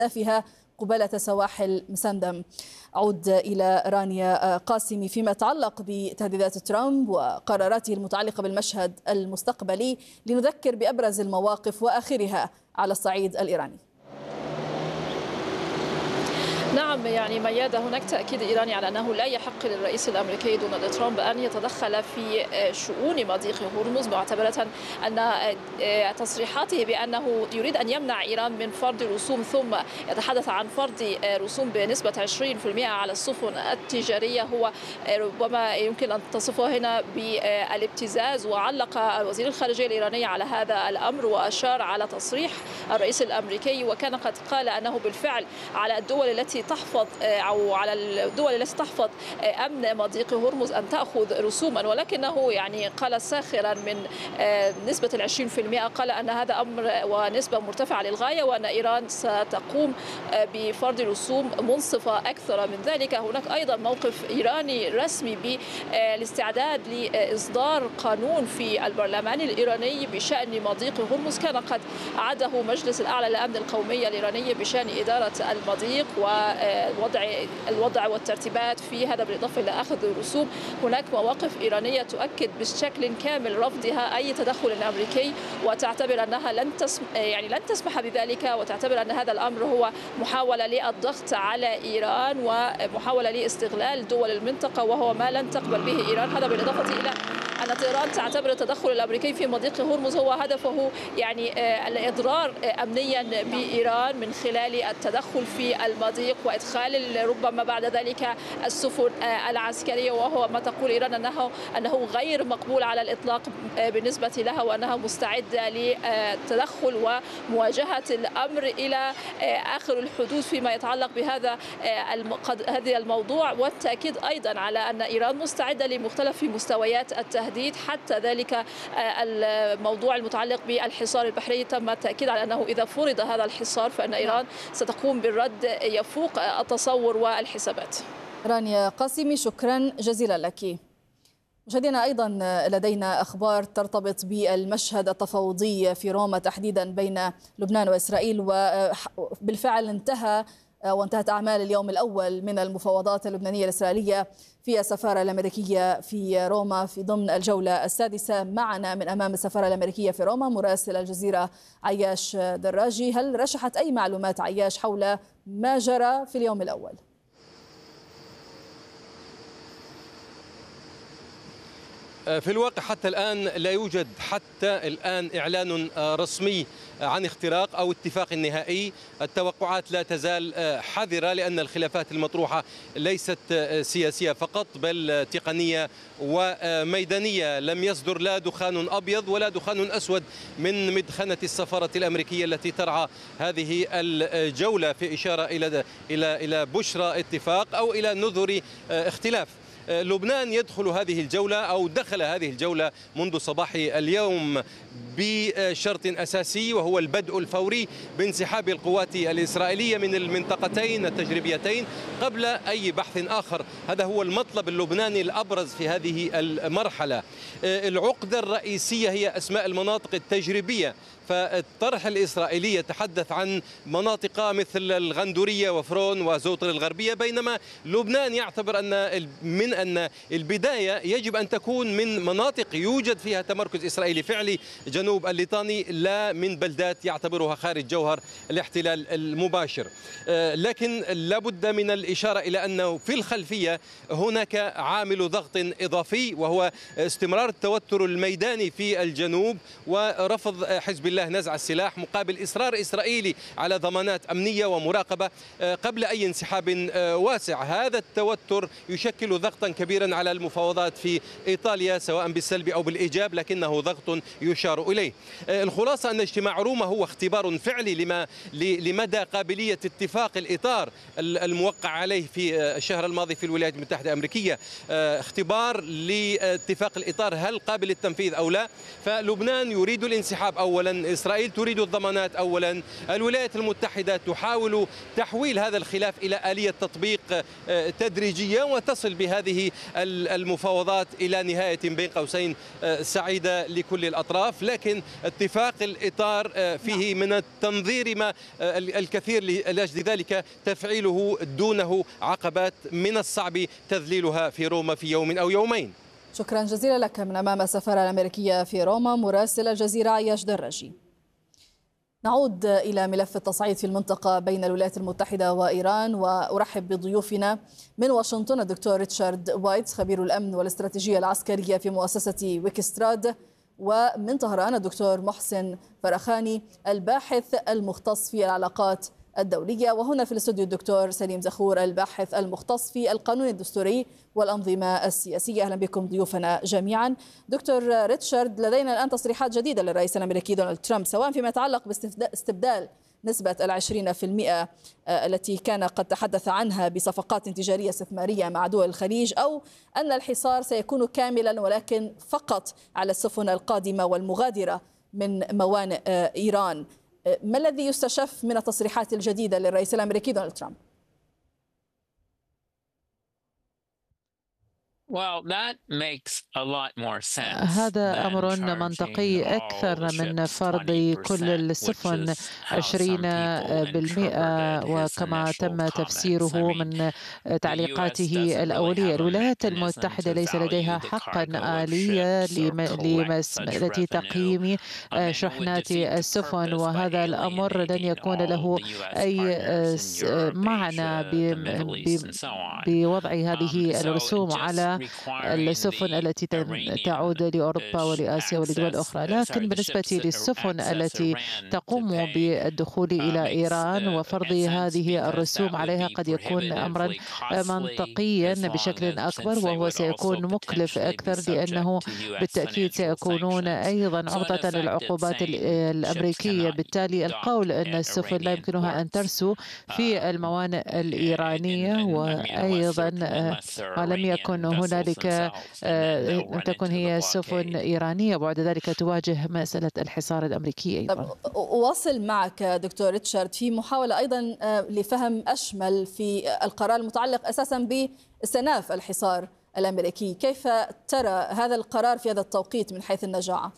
فيها قبالة سواحل مسندم. أعود إلى رانيا قاسمي فيما يتعلق بتهديدات ترامب وقراراته المتعلقة بالمشهد المستقبلي، لنذكر بأبرز المواقف وآخرها على الصعيد الإيراني. نعم، يعني ميادة، هناك تأكيد إيراني على أنه لا يحق للرئيس الأمريكي دونالد ترامب أن يتدخل في شؤون مضيق هرمز، معتبرة أن تصريحاته بأنه يريد أن يمنع إيران من فرض رسوم، ثم يتحدث عن فرض رسوم بنسبة 20% على السفن التجارية، هو ربما يمكن أن تصفه هنا بالابتزاز. وعلق وزير الخارجية الإيراني على هذا الأمر وأشار على تصريح الرئيس الأمريكي، وكان قد قال أنه بالفعل على الدول التي تحفظ أو على الدول التي تحفظ أمن مضيق هرمز أن تأخذ رسوما، ولكنه يعني قال ساخرا من نسبة 20%، قال أن هذا أمر ونسبة مرتفعة للغاية، وأن إيران ستقوم بفرض رسوم منصفة أكثر من ذلك. هناك أيضا موقف إيراني رسمي بالاستعداد لإصدار قانون في البرلمان الإيراني بشأن مضيق هرمز، كان قد أعده مجلس الأعلى للأمن القومي الإيراني بشأن إدارة المضيق والوضع والترتيبات في هذا، بالإضافة إلى أخذ الرسوم. هناك مواقف إيرانية تؤكد بشكل كامل رفضها أي تدخل أمريكي، وتعتبر أنها لن تسمح بذلك، وتعتبر أن هذا الأمر هو محاولة للضغط على إيران ومحاولة لاستغلال دول المنطقة، وهو ما لن تقبل به إيران. هذا بالإضافة إلى أن طهران تعتبر التدخل الأمريكي في مضيق هرمز هو هدفه يعني الإضرار أمنيا بإيران من خلال التدخل في المضيق وإدخال ربما بعد ذلك السفن العسكرية، وهو ما تقول إيران أنه غير مقبول على الإطلاق بالنسبة لها، وأنها مستعدة للتدخل ومواجهة الأمر إلى آخر الحدود فيما يتعلق بهذا الموضوع. والتأكيد أيضا على أن إيران مستعدة لمختلف مستويات التهديد، حتى ذلك الموضوع المتعلق بالحصار البحري. تم التأكيد على أنه إذا فرض هذا الحصار فإن إيران ستقوم بالرد يفوق التصور والحسابات. رانيا قاسمي، شكرا جزيلا لك. مشاهدينا، أيضا لدينا أخبار ترتبط بالمشهد التفاوضي في روما تحديدا بين لبنان وإسرائيل، وبالفعل انتهت أعمال اليوم الأول من المفاوضات اللبنانية الإسرائيلية في السفارة الأمريكية في روما في ضمن الجولة السادسة. معنا من أمام السفارة الأمريكية في روما مراسل الجزيرة عياش دراجي. هل رشحت أي معلومات عياش حول ما جرى في اليوم الأول؟ في الواقع حتى الآن لا يوجد إعلان رسمي عن اختراق أو اتفاق نهائي. التوقعات لا تزال حذرة، لأن الخلافات المطروحة ليست سياسية فقط بل تقنية وميدانية. لم يصدر لا دخان أبيض ولا دخان أسود من مدخنة السفارة الأمريكية التي ترعى هذه الجولة، في إشارة إلى بشرى اتفاق أو إلى نذر اختلاف. لبنان يدخل هذه الجولة أو دخل هذه الجولة منذ صباح اليوم بشرط أساسي، وهو البدء الفوري بانسحاب القوات الإسرائيلية من المنطقتين التجريبيتين قبل أي بحث آخر. هذا هو المطلب اللبناني الأبرز في هذه المرحلة. العقدة الرئيسية هي أسماء المناطق التجريبية، فالطرح الإسرائيلي يتحدث عن مناطق مثل الغندورية وفرون وزوطر الغربية، بينما لبنان يعتبر أن البداية يجب أن تكون من مناطق يوجد فيها تمركز إسرائيلي فعلي، جنوب الليطاني، لا من بلدات يعتبرها خارج جوهر الاحتلال المباشر. لكن لابد من الإشارة إلى أنه في الخلفية هناك عامل ضغط إضافي، وهو استمرار التوتر الميداني في الجنوب ورفض حزب الله نزع السلاح مقابل إصرار إسرائيلي على ضمانات أمنية ومراقبة قبل أي انسحاب واسع. هذا التوتر يشكل ضغطا كبيرا على المفاوضات في إيطاليا سواء بالسلب أو بالإيجاب، لكنه ضغط يشار إليه. الخلاصة أن اجتماع روما هو اختبار فعلي لمدى قابلية اتفاق الإطار الموقع عليه في الشهر الماضي في الولايات المتحدة الأمريكية، اختبار لاتفاق الإطار هل قابل للتنفيذ أو لا. فلبنان يريد الانسحاب أولا، إسرائيل تريد الضمانات أولا، الولايات المتحدة تحاول تحويل هذا الخلاف إلى آلية تطبيق تدريجية وتصل بهذه المفاوضات إلى نهاية بين قوسين سعيدة لكل الأطراف. الخلاف، لكن اتفاق الإطار فيه من التنظير ما الكثير، لأجل ذلك تفعيله دونه عقبات من الصعب تذليلها في روما في يوم أو يومين. شكرا جزيلا لك من أمام السفارة الأمريكية في روما مراسل الجزيرة عياش دراجي. نعود إلى ملف التصعيد في المنطقة بين الولايات المتحدة وإيران، وأرحب بضيوفنا من واشنطن الدكتور ريتشارد وايت خبير الأمن والاستراتيجية العسكرية في مؤسسة ويكستراد، ومن طهران الدكتور محسن فرخاني الباحث المختص في العلاقات الدولية، وهنا في الاستوديو الدكتور سليم زخور الباحث المختص في القانون الدستوري والأنظمة السياسية. أهلا بكم ضيوفنا جميعا. دكتور ريتشارد، لدينا الآن تصريحات جديدة للرئيس الأمريكي دونالد ترامب، سواء فيما يتعلق باستبدال نسبة 20% التي كان قد تحدث عنها بصفقات تجارية استثمارية مع دول الخليج، أو أن الحصار سيكون كاملا ولكن فقط على السفن القادمة والمغادرة من موانئ إيران. ما الذي يستشف من التصريحات الجديدة للرئيس الأمريكي دونالد ترامب؟ هذا أمر منطقي أكثر من فرض كل السفن 20%، وكما تم تفسير من تعليقاته الأولية. الولايات المتحدة ليس لديها حقا آلية لتقييم شحنات السفن، وهذا الأمر لن يكون له أي معنى بوضع هذه الرسوم على السفن التي تعود لأوروبا ولآسيا ولدول أخرى. لكن بالنسبة للسفن التي تقوم بالدخول إلى إيران وفرض هذه الرسوم عليها قد يكون أمرا منطقيا بشكل أكبر، وهو سيكون مكلف أكثر، لأنه بالتأكيد سيكونون أيضا عرضة للعقوبات الأمريكية. بالتالي القول أن السفن لا يمكنها أن ترسو في الموانئ الإيرانية، وأيضا لم يكن هنالك لم تكن هي سفن إيرانية، وبعد ذلك تواجه مسألة الحصار الأمريكي أيضا. أواصل معك دكتور ريتشارد في محاولة أيضا لفهم أشمل في القرار المتعلق أساسا باستئناف الحصار الأمريكي. كيف ترى هذا القرار في هذا التوقيت من حيث النجاعة؟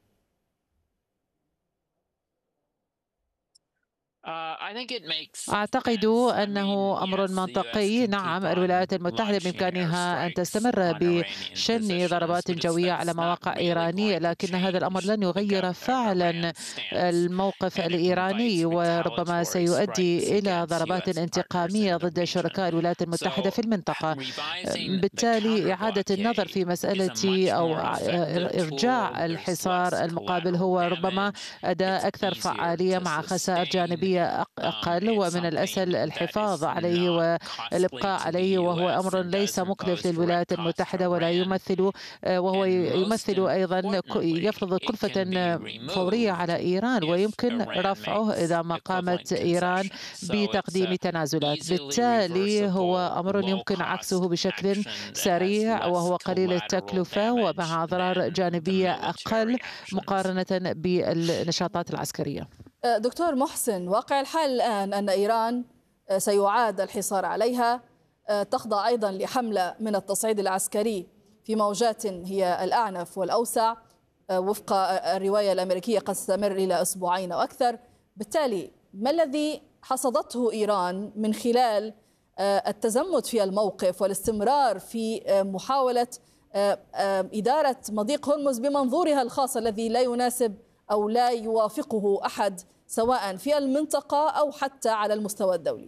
أعتقد أنه أمر منطقي. نعم، الولايات المتحدة بإمكانها أن تستمر بشن ضربات جوية على مواقع إيرانية، لكن هذا الأمر لن يغير فعلا الموقف الإيراني، وربما سيؤدي إلى ضربات انتقامية ضد شركاء الولايات المتحدة في المنطقة. بالتالي إعادة النظر في مسألة أو إرجاع الحصار المقابل هو ربما أداة أكثر فعالية مع خسائر جانبية أقل، ومن الأسهل الحفاظ عليه والإبقاء عليه، وهو أمر ليس مكلف للولايات المتحدة ولا وهو يمثل أيضا يفرض كلفة فورية على إيران، ويمكن رفعه إذا ما قامت إيران بتقديم تنازلات. بالتالي هو أمر يمكن عكسه بشكل سريع، وهو قليل التكلفة ومع أضرار جانبية أقل مقارنة بالنشاطات العسكرية. دكتور محسن، واقع الحال الآن أن إيران سيعاد الحصار عليها، تخضع أيضا لحملة من التصعيد العسكري في موجات هي الأعنف والأوسع، وفق الرواية الأمريكية قد تستمر إلى أسبوعين أو أكثر. بالتالي ما الذي حصدته إيران من خلال التزمت في الموقف والاستمرار في محاولة إدارة مضيق هرمز بمنظورها الخاص الذي لا يناسب أو لا يوافقه أحد، سواء في المنطقة أو حتى على المستوى الدولي؟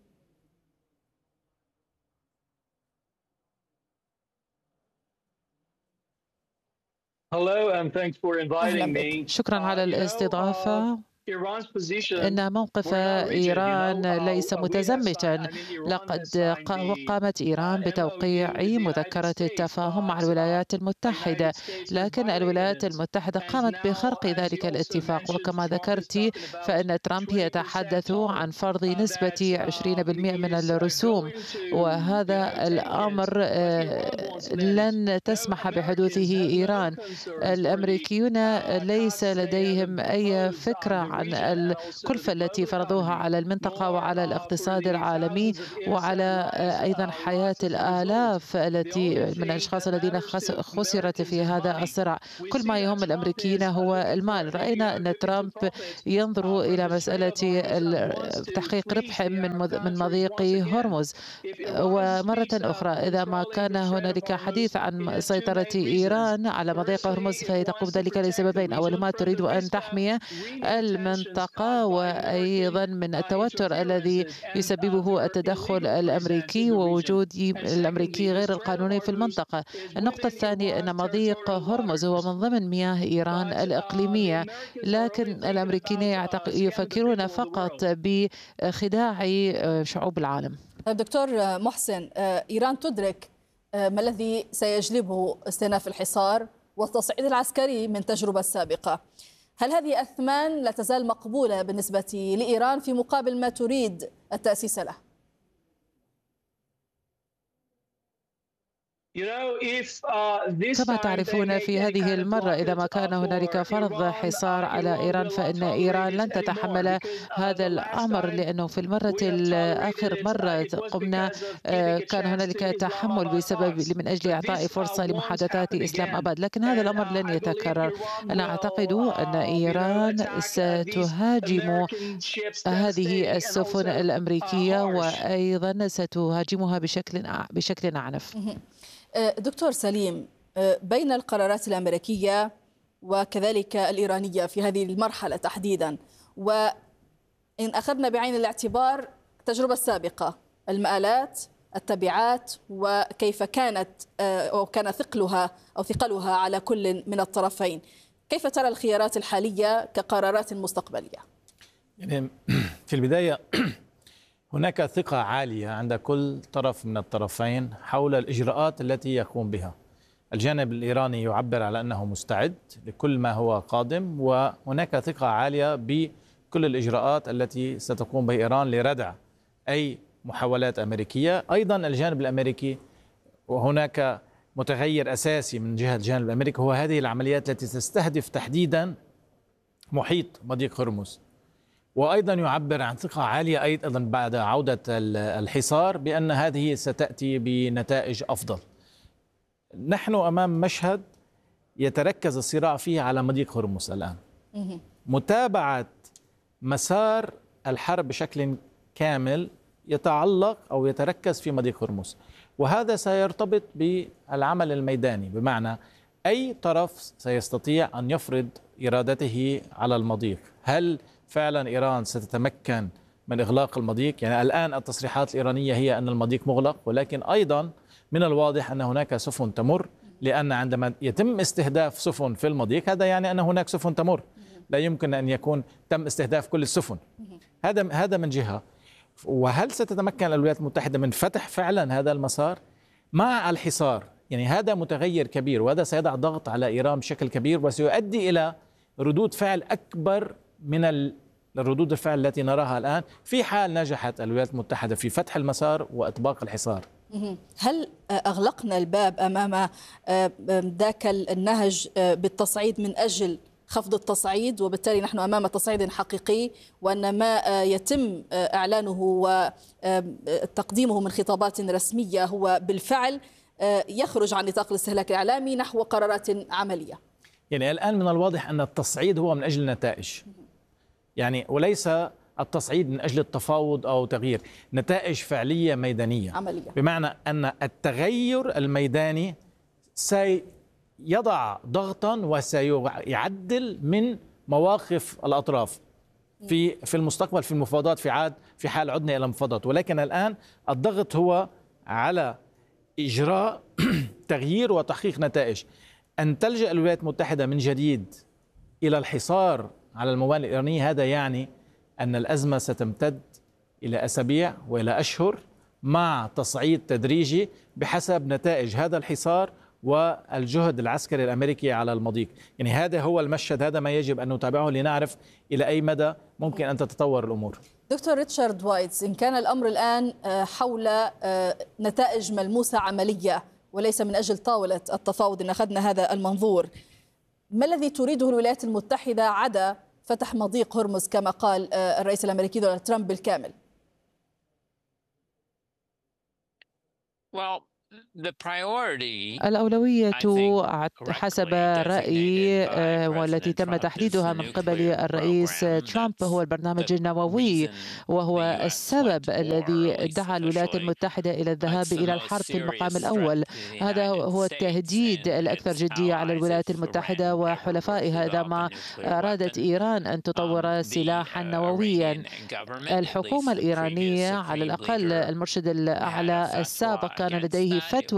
شكرا على الاستضافة. إن موقف إيران ليس متزمتا. لقد قامت إيران بتوقيع مذكرة التفاهم مع الولايات المتحدة، لكن الولايات المتحدة قامت بخرق ذلك الاتفاق. وكما ذكرت فإن ترامب يتحدث عن فرض نسبة 20% من الرسوم، وهذا الأمر لن تسمح بحدوثه إيران. الأمريكيون ليس لديهم أي فكرة عن الكلفة التي فرضوها على المنطقة وعلى الاقتصاد العالمي وعلى أيضا حياة الآلاف التي من الأشخاص الذين خسرت في هذا الصراع. كل ما يهم الأمريكيين هو المال. رأينا أن ترامب ينظر إلى مسألة تحقيق ربح من مضيق هرمز. ومرة أخرى إذا ما كان هنالك حديث عن سيطرة إيران على مضيق هرمز فتقوم ذلك لسببين: أولهما تريد أن تحمي المنطقة وأيضا من التوتر الذي يسببه التدخل الأمريكي ووجود الأمريكي غير القانوني في المنطقة. النقطة الثانية أن مضيق هرمز هو من ضمن مياه إيران الإقليمية، لكن الأمريكيين يفكرون فقط بخداع شعوب العالم. دكتور محسن، إيران تدرك ما الذي سيجلبه استئناف الحصار والتصعيد العسكري من تجربة سابقة. هل هذه أثمان لا تزال مقبولة بالنسبة لإيران في مقابل ما تريد التأسيس له؟ كما تعرفون في هذه المرة إذا ما كان هنالك فرض حصار على إيران فإن إيران لن تتحمل هذا الأمر، لأنه في المرة آخر مرة قمنا كان هنالك تحمل من أجل إعطاء فرصة لمحادثات إسلام أباد، لكن هذا الأمر لن يتكرر. أنا أعتقد أن إيران ستهاجم هذه السفن الأمريكية وأيضا ستهاجمها بشكل أعنف. دكتور سليم، بين القرارات الأمريكية وكذلك الإيرانية في هذه المرحلة تحديدا، وإن أخذنا بعين الاعتبار التجربة السابقة، المآلات، التبعات، وكيف كانت أو كان ثقلها على كل من الطرفين، كيف ترى الخيارات الحالية كقرارات مستقبلية؟ يعني في البداية هناك ثقة عالية عند كل طرف من الطرفين حول الإجراءات التي يقوم بها. الجانب الإيراني يعبر على أنه مستعد لكل ما هو قادم، وهناك ثقة عالية بكل الإجراءات التي ستقوم بها إيران لردع أي محاولات أمريكية. أيضا الجانب الأمريكي وهناك متغير أساسي من جهة الجانب الأمريكي هو هذه العمليات التي تستهدف تحديدا محيط مضيق هرمز، وأيضا يعبر عن ثقة عالية أيضا بعد عودة الحصار بأن هذه ستأتي بنتائج أفضل. نحن أمام مشهد يتركز الصراع فيه على مضيق هرمز الآن. متابعة مسار الحرب بشكل كامل يتعلق أو يتركز في مضيق هرمز، وهذا سيرتبط بالعمل الميداني، بمعنى أي طرف سيستطيع أن يفرض إرادته على المضيق. هل فعلا إيران ستتمكن من إغلاق المضيق؟ يعني الآن التصريحات الإيرانية هي أن المضيق مغلق، ولكن أيضا من الواضح أن هناك سفن تمر، لأن عندما يتم استهداف سفن في المضيق هذا يعني أن هناك سفن تمر، لا يمكن أن يكون تم استهداف كل السفن. هذا من جهة. وهل ستتمكن الولايات المتحدة من فتح فعلا هذا المسار مع الحصار؟ يعني هذا متغير كبير، وهذا سيضع ضغط على إيران بشكل كبير وسيؤدي إلى ردود فعل أكبر من ردود الفعل التي نراها الآن في حال نجحت الولايات المتحدة في فتح المسار وإطباق الحصار. هل أغلقنا الباب أمام ذاك النهج بالتصعيد من أجل خفض التصعيد، وبالتالي نحن أمام تصعيد حقيقي، وأن ما يتم إعلانه وتقديمه من خطابات رسمية هو بالفعل يخرج عن نطاق الاستهلاك الإعلامي نحو قرارات عملية؟ يعني الآن من الواضح أن التصعيد هو من أجل النتائج، يعني وليس التصعيد من أجل التفاوض أو تغيير، نتائج فعلية ميدانية عملية، بمعنى أن التغير الميداني سيضع ضغطا وسيعدل من مواقف الأطراف في المستقبل في المفاوضات في حال عدنا إلى المفاوضات. ولكن الآن الضغط هو على إجراء تغيير وتحقيق نتائج. أن تلجأ الولايات المتحدة من جديد إلى الحصار على الموانئ الإيرانية هذا يعني أن الأزمة ستمتد إلى أسابيع وإلى أشهر مع تصعيد تدريجي بحسب نتائج هذا الحصار والجهد العسكري الأمريكي على المضيق. يعني هذا هو المشهد، هذا ما يجب أن نتابعه لنعرف إلى أي مدى ممكن أن تتطور الأمور. دكتور ريتشارد وايتس، إن كان الأمر الآن حول نتائج ملموسة عملية وليس من أجل طاولة التفاوض، إن أخذنا هذا المنظور، ما الذي تريده الولايات المتحدة عدا فتح مضيق هرمز كما قال الرئيس الأمريكي دونالد ترامب بالكامل؟ الأولوية حسب رأيي والتي تم تحديدها من قبل الرئيس ترامب هو البرنامج النووي، وهو السبب الذي دعا الولايات المتحدة إلى الذهاب إلى الحرب في المقام الأول. هذا هو التهديد الأكثر جدية على الولايات المتحدة وحلفائها إذا ما أرادت إيران أن تطور سلاحا نوويا. الحكومة الإيرانية على الأقل المرشد الأعلى السابق كان لديه فتوى